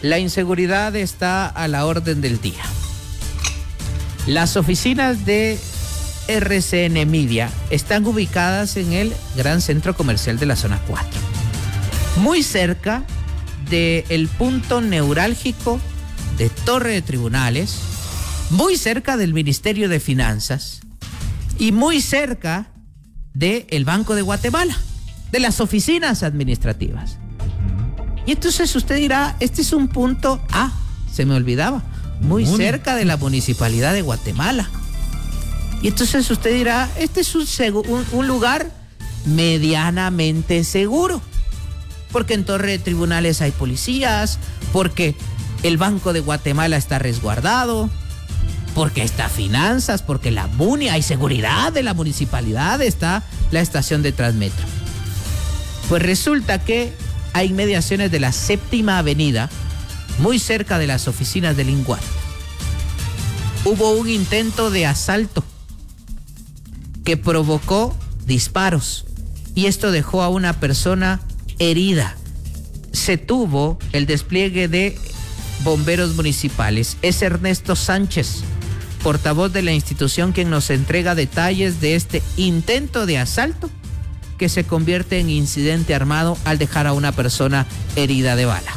La inseguridad está a la orden del día. Las oficinas de RCN Media están ubicadas en el gran centro comercial de la zona 4, muy cerca del punto neurálgico de Torre de Tribunales, muy cerca del Ministerio de Finanzas y muy cerca del Banco de Guatemala, de las oficinas administrativas. Y entonces usted dirá, este es un punto, se me olvidaba, muy cerca de la Municipalidad de Guatemala. Y entonces usted dirá, este es un lugar medianamente seguro, porque en Torre de Tribunales hay policías, porque el Banco de Guatemala está resguardado, porque está Finanzas, porque la MUNI, hay seguridad de la municipalidad, está la estación de Transmetro. Pues resulta que a inmediaciones de la Séptima Avenida, muy cerca de las oficinas del INGUAR, hubo un intento de asalto que provocó disparos y esto dejó a una persona herida. Se tuvo el despliegue de bomberos municipales. Es Ernesto Sánchez, portavoz de la institución, quien nos entrega detalles de este intento de asalto que se convierte en incidente armado al dejar a una persona herida de bala.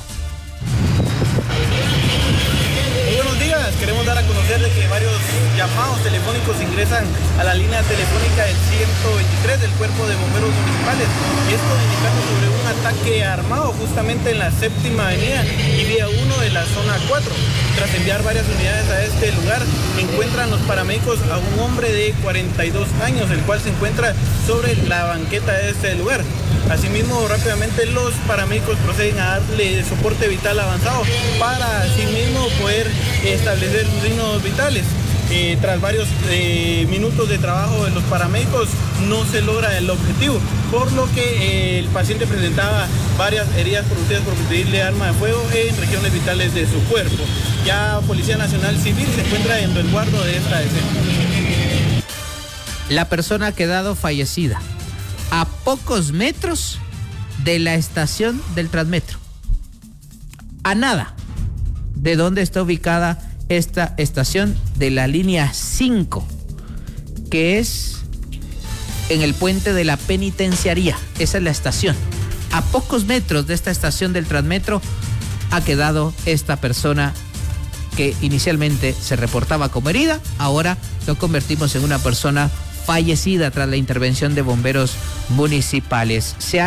Muy buenos días, queremos dar a conocer de que varios llamados telefónicos ingresan a la línea telefónica del 123 del Cuerpo de Bomberos Municipales. Esto indicando sobre un ataque armado justamente en la Séptima Avenida y vía 1 de la zona 4. Tras enviar varias unidades a este lugar, encuentran los paramédicos a un hombre de 42 años, el cual se encuentra sobre la banqueta de este lugar. Asimismo, rápidamente los paramédicos proceden a darle soporte vital avanzado para asimismo poder establecer sus signos vitales. Tras varios minutos de trabajo de los paramédicos no se logra el objetivo, por lo que el paciente presentaba varias heridas producidas por proyectil arma de fuego en regiones vitales de su cuerpo. Ya Policía Nacional Civil se encuentra en resguardo de esta escena. La persona ha quedado fallecida a pocos metros de la estación del Transmetro, a nada de donde está ubicada esta estación de la línea 5, que es en el puente de la Penitenciaría. Esa es la estación. A pocos metros de esta estación del Transmetro ha quedado esta persona que inicialmente se reportaba como herida. Ahora lo convertimos en una persona fallecida tras la intervención de bomberos municipales.